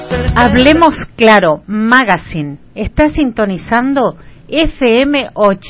Hablemos Claro, Magazine. Está sintonizando FM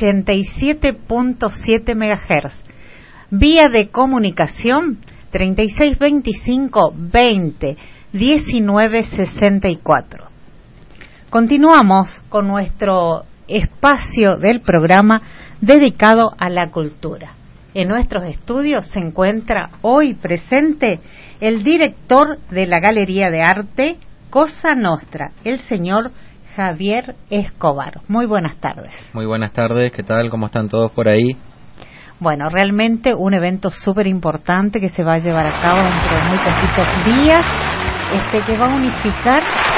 87.7 MHz. Vía de comunicación 3625 20 19 64. Continuamos con nuestro espacio del programa dedicado a la cultura. En nuestros estudios se encuentra hoy presente el director de la Galería de Arte Cosa Nostra, el señor Javier Escobar. Muy buenas tardes. Muy buenas tardes, ¿qué tal? ¿Cómo están todos por ahí? Bueno, realmente un evento súper importante que se va a llevar a cabo dentro de muy poquitos días, que va a unificar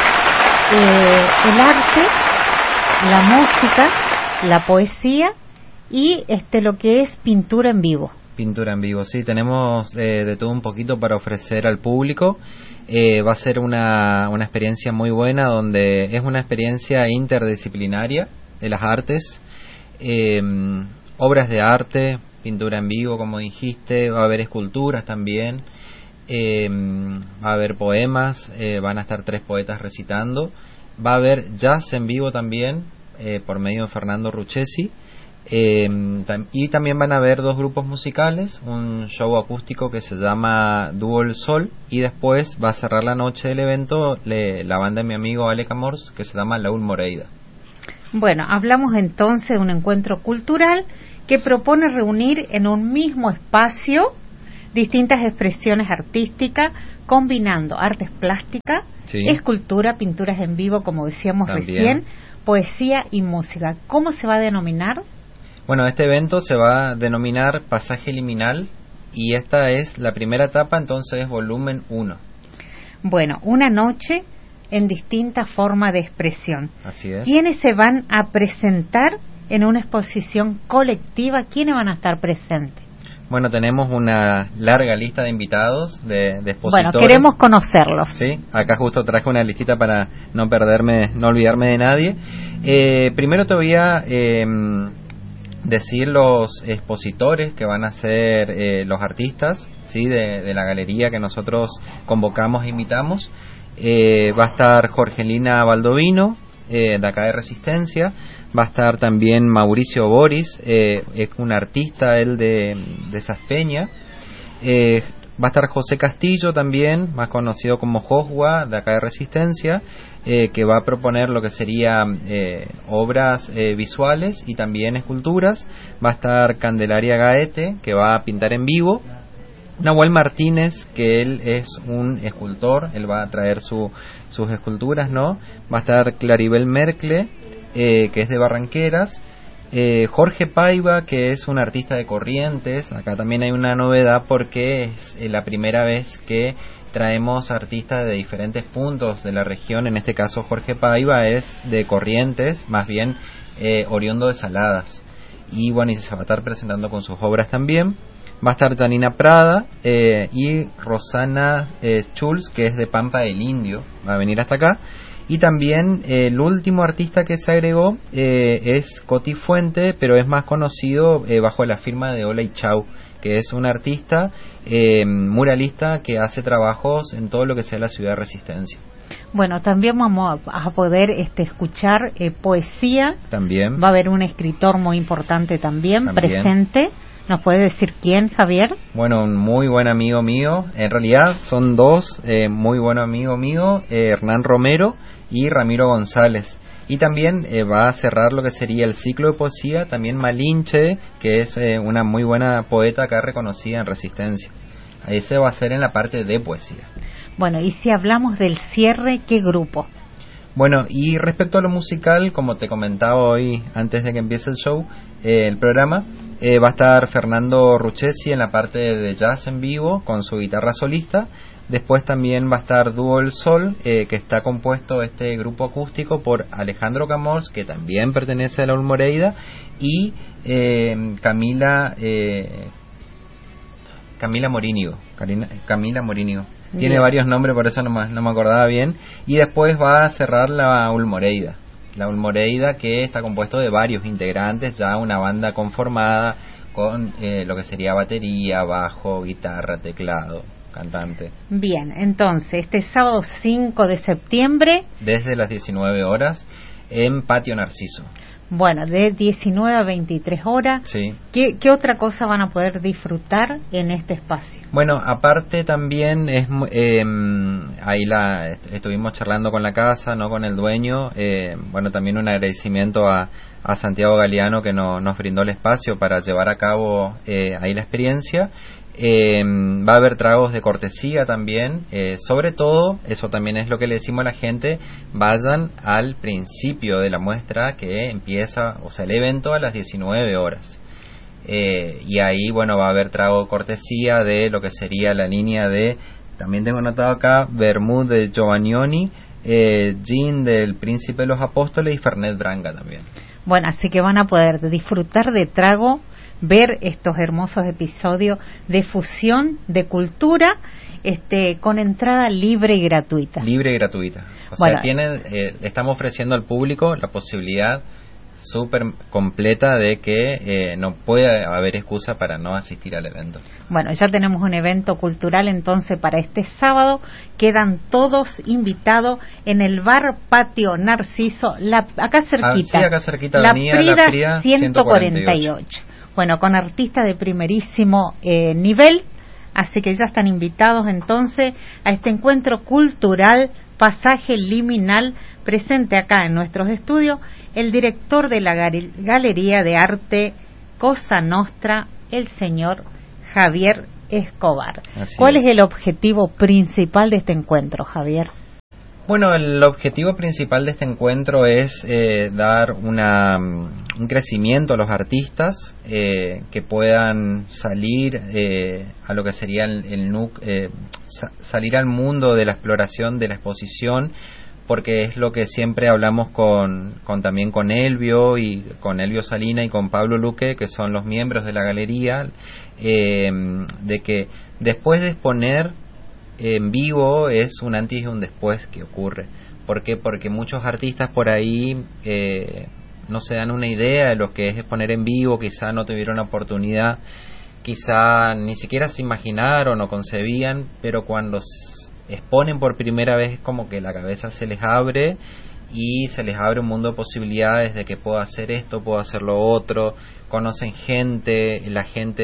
el arte, la música, la poesía y lo que es pintura en vivo. Pintura en vivo, sí, tenemos de todo un poquito para ofrecer al público. Va a ser una experiencia muy buena, donde es una experiencia interdisciplinaria de las artes, obras de arte, pintura en vivo, como dijiste, va a haber esculturas también, va a haber poemas, van a estar 3 poetas recitando, va a haber jazz en vivo también, por medio de Fernando Ruchesi. Y también van a haber 2 grupos musicales, un show acústico que se llama Dúo El Sol, y después va a cerrar la noche del evento la banda de mi amigo Ale Camors, que se llama Laúl Moreira. Bueno, hablamos entonces de un encuentro cultural que propone reunir en un mismo espacio distintas expresiones artísticas, combinando artes plásticas, sí, escultura, pinturas en vivo, como decíamos también, recién, poesía y música. ¿Cómo se va a denominar? Bueno, este evento se va a denominar Pasaje Liminal y esta es la primera etapa, entonces es volumen 1. Bueno, una noche en distintas formas de expresión. Así es. ¿Quiénes se van a presentar en una exposición colectiva? ¿Quiénes van a estar presentes? Bueno, tenemos una larga lista de invitados, de expositores. Bueno, queremos conocerlos. Sí, acá justo traje una listita para no olvidarme de nadie. Primero te voy a decir los expositores que van a ser los artistas, ¿sí? de la galería que nosotros convocamos e invitamos. Va a estar Jorgelina Baldovino, de acá de Resistencia. Va a estar también Mauricio Boris, es un artista él de Saspeña. Va a estar José Castillo también, más conocido como Josua, de acá de Resistencia, que va a proponer lo que serían obras visuales y también esculturas. Va a estar Candelaria Gaete, que va a pintar en vivo. Nahuel Martínez, que él es un escultor, él va a traer sus esculturas, ¿no? Va a estar Claribel Mercle, que es de Barranqueras. Jorge Paiva, que es un artista de Corrientes. Acá también hay una novedad porque es la primera vez que traemos artistas de diferentes puntos de la región. En este caso Jorge Paiva es de Corrientes, más bien oriundo de Saladas. Y bueno, y se va a estar presentando con sus obras también. Va a estar Janina Prada y Rosana Schulz, que es de Pampa del Indio, va a venir hasta acá. Y también el último artista que se agregó es Coti Fuente, pero es más conocido bajo la firma de Hola y Chau, que es un artista muralista que hace trabajos en todo lo que sea la ciudad de Resistencia. Bueno, también vamos a poder escuchar poesía. También. Va a haber un escritor muy importante también presente. ¿Nos puede decir quién, Javier? Bueno, un muy buen amigo mío. En realidad son 2 muy buenos amigos míos, Hernán Romero y Ramiro González. Y también va a cerrar lo que sería el ciclo de poesía también Malinche, que es una muy buena poeta acá reconocida en Resistencia. Ahí se va a hacer en la parte de poesía. Bueno, y si hablamos del cierre, ¿qué grupo? Bueno, y respecto a lo musical, como te comentaba hoy antes de que empiece el show, el programa, va a estar Fernando Ruchesi en la parte de jazz en vivo con su guitarra solista. Después también va a estar Dúo El Sol, que está compuesto este grupo acústico por Alejandro Camors, que también pertenece a Laúl Moreira, y Camila Morínigo. Camila Morínigo. Tiene varios nombres, por eso no me acordaba bien. Y después va a cerrar Laúl Moreira. Laúl Moreira, que está compuesto de varios integrantes, ya una banda conformada con lo que sería batería, bajo, guitarra, teclado, cantante. Bien, entonces, este sábado 5 de septiembre... Desde las 19 horas en Patio Narciso. Bueno, de 19 a 23 horas. Sí. ¿Qué otra cosa van a poder disfrutar en este espacio? Bueno, aparte también ahí estuvimos charlando con la casa, no con el dueño. Bueno, también un agradecimiento a Santiago Galeano que nos brindó el espacio para llevar a cabo ahí la experiencia. Va a haber tragos de cortesía también, sobre todo, eso también es lo que le decimos a la gente, vayan al principio de la muestra que empieza, o sea, el evento a las 19 horas. Y ahí, bueno, va a haber trago de cortesía de lo que sería la línea de, también tengo anotado acá, Vermouth de Giovannioni, Gin del Príncipe de los Apóstoles y Fernet Branca también. Bueno, así que van a poder disfrutar de trago, ver estos hermosos episodios de fusión de cultura, con entrada libre y gratuita. Libre y gratuita. O bueno, sea, estamos ofreciendo al público la posibilidad súper completa de que no puede haber excusa para no asistir al evento. Bueno, ya tenemos un evento cultural entonces para este sábado. Quedan todos invitados en el bar Patio Narciso, acá cerquita. Sí, acá cerquita, La avenida Prida 148. Bueno, con artistas de primerísimo nivel, así que ya están invitados entonces a este encuentro cultural Pasaje Liminal, presente acá en nuestros estudios el director de la Galería de Arte Cosa Nostra, el señor Javier Escobar. ¿Cuál es el objetivo principal de este encuentro, Javier? Bueno, el objetivo principal de este encuentro es dar un crecimiento a los artistas que puedan salir a lo que sería salir al mundo de la exploración, de la exposición, porque es lo que siempre hablamos también con Elvio Salina y con Pablo Luque, que son los miembros de la galería, de que después de exponer en vivo es un antes y un después que ocurre. ¿Por qué? Porque muchos artistas por ahí no se dan una idea de lo que es exponer en vivo, quizá no tuvieron la oportunidad, quizá ni siquiera se imaginaron o concebían, pero cuando exponen por primera vez es como que la cabeza se les abre y se les abre un mundo de posibilidades de que puedo hacer esto, puedo hacer lo otro, conocen gente, la gente